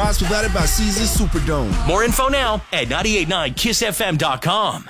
prize provided by Caesars Superdome. More info now at 989kissfm.com.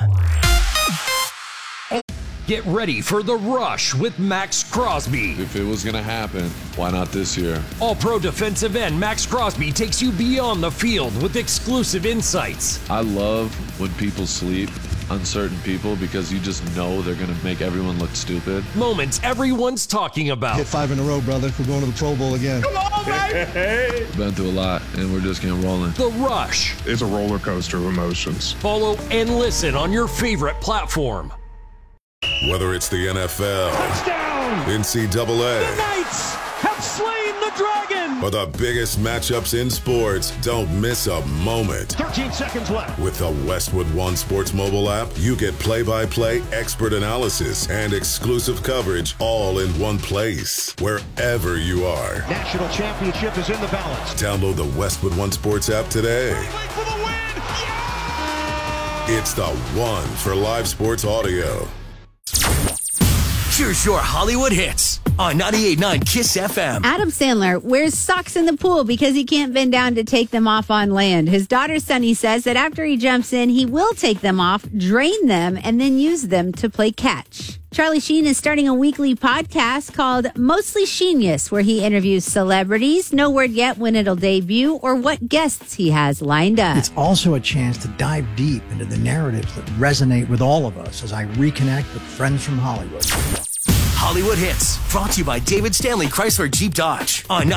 Get ready for The Rush with Max Crosby. If it was going to happen, why not this year? All-pro defensive end Max Crosby takes you beyond the field with exclusive insights. I love when people sleep on certain people because you just know they're going to make everyone look stupid. Moments everyone's talking about. Hit 5 in a row, brother. We're going to the Pro Bowl again. Come on, man! Been through a lot, and we're just getting rolling. The Rush. It's a roller coaster of emotions. Follow and listen on your favorite platform. Whether it's the NFL, touchdown, NCAA, the Knights have slain the dragon, or the biggest matchups in sports, don't miss a moment. 13 seconds left. With the Westwood One Sports mobile app, you get play-by-play expert analysis and exclusive coverage all in one place, wherever you are. National championship is in the balance. Download the Westwood One Sports app today. Wait for the win! Yeah! It's the one for live sports audio. Here's your Hollywood hits on 98.9 KISS FM. Adam Sandler wears socks in the pool because he can't bend down to take them off on land. His daughter Sunny says that after he jumps in, he will take them off, drain them, and then use them to play catch. Charlie Sheen is starting a weekly podcast called Mostly Sheenius, where he interviews celebrities. No word yet when it'll debut or what guests he has lined up. It's also a chance to dive deep into the narratives that resonate with all of us as I reconnect with friends from Hollywood. Hollywood hits, brought to you by David Stanley Chrysler Jeep Dodge on